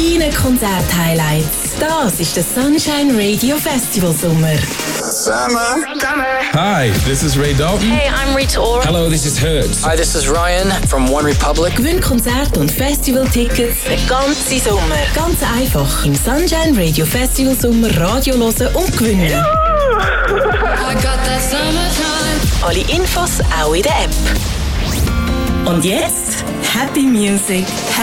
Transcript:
deinen Konzert-Highlights. Das ist der Sunshine Radio Festival Sommer. Summer. Hi, this is Ray Dalton. Hey, I'm Rita Ora. Hello, this is Hertz. Hi, this is Ryan from One Republic. Gewinn Konzert- und Festival-Tickets den ganzen Sommer. Ganz einfach im Sunshine Radio Festival Sommer Radio hören und gewinnen. I got that summertime. Alle Infos auch in der App. Und jetzt Happy Music.